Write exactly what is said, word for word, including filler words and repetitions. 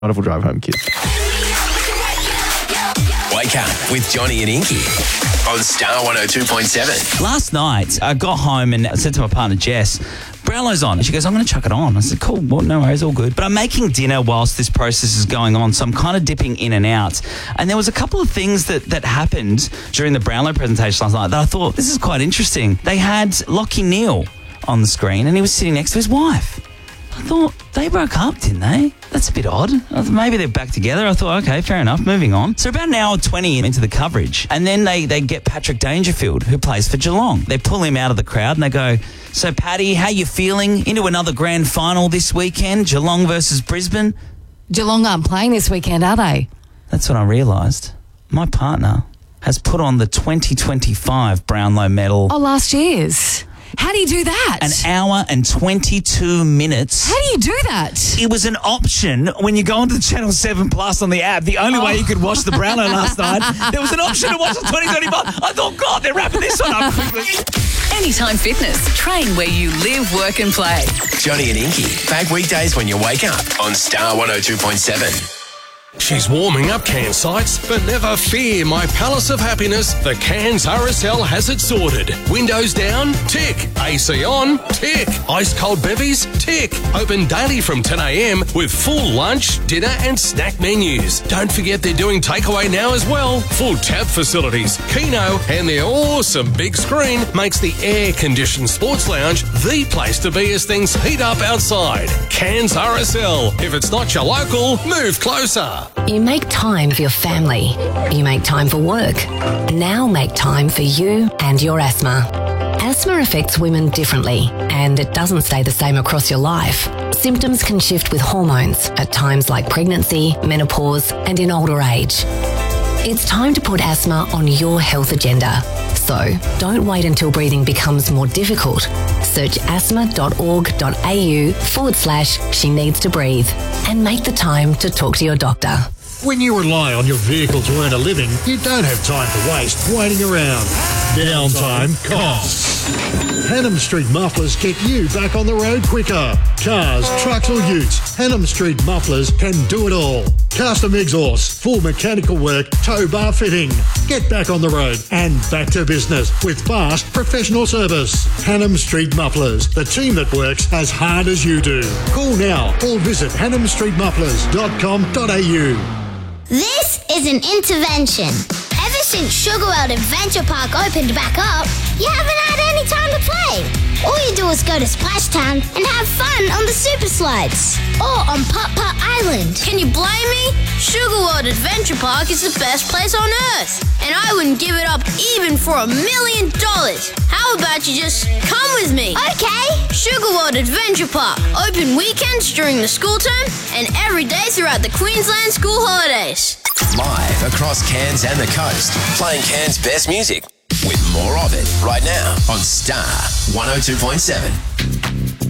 Wonderful drive home, kids. Wake up with Johnny and Inky on Star one oh two point seven. Last night, I got home and I said to my partner, Jess, Brownlow's on. And she goes, I'm going to chuck it on. I said, cool, well, no worries, all good. But I'm making dinner whilst this process is going on, so I'm kind of dipping in and out. And there was a couple of things that, that happened during the Brownlow presentation last night that I thought, this is quite interesting. They had Lockie Neal on the screen and he was sitting next to his wife. I thought, they broke up, didn't they? That's a bit odd. I thought maybe they're back together. I thought, okay, fair enough, moving on. So about an hour twenty into the coverage, and then they, they get Patrick Dangerfield, who plays for Geelong. They pull him out of the crowd and they go, so Paddy, how you feeling? Into another grand final this weekend, Geelong versus Brisbane? Geelong aren't playing this weekend, are they? That's when I realised my partner has put on the twenty twenty-five Brownlow medal. Oh, last year's. How do you do that? An hour and twenty-two minutes. How do you do that? It was an option when you go onto the Channel seven Plus on the app. The only oh. way you could watch the Brownlow last night, there was an option to watch the twenty twenty-five. I thought, God, they're wrapping this one up quickly. Anytime Fitness. Train where you live, work and play. Johnny and Inky, back weekdays when you wake up on Star one oh two point seven. She's warming up Cairns sites, but never fear, my palace of happiness, the Cairns R S L has it sorted. Windows down? Tick. A C on? Tick. Ice cold bevies? Tick. Open daily from ten a m with full lunch, dinner and snack menus. Don't forget they're doing takeaway now as well. Full tap facilities, Keno and their awesome big screen makes the air-conditioned sports lounge the place to be as things heat up outside. Cairns R S L. If it's not your local, move closer. You make time for your family. You make time for work. Now make time for you and your asthma. Asthma affects women differently, and it doesn't stay the same across your life. Symptoms can shift with hormones at times like pregnancy, menopause, and in older age. It's time to put asthma on your health agenda. So don't wait until breathing becomes more difficult. Search asthma.org.au forward slash she needs to breathe and make the time to talk to your doctor. When you rely on your vehicle to earn a living, you don't have time to waste waiting around. Downtime costs. Hannam Street Mufflers get you back on the road quicker. Cars, trucks or utes, Hannam Street Mufflers can do it all. Custom exhaust, full mechanical work, tow bar fitting. Get back on the road and back to business with fast professional service. Hannam Street Mufflers, the team that works as hard as you do. Call now or visit hannam street mufflers dot com dot a u. This is an intervention. Ever since Sugar World Adventure Park opened back up, you haven't had any time to play. All you do is go to Splashtown and have fun on the super slides or on Putt Putt Island. Can you blame me? Sugar World Adventure Park is the best place on earth, and I wouldn't give it up even for a million dollars. How about you just come with me? Okay. Sugar World Adventure Park, open weekends during the school term and every day throughout the Queensland school holidays. Live across Cairns and the coast, playing Cairns' best music with more of it right now on Star one oh two point seven.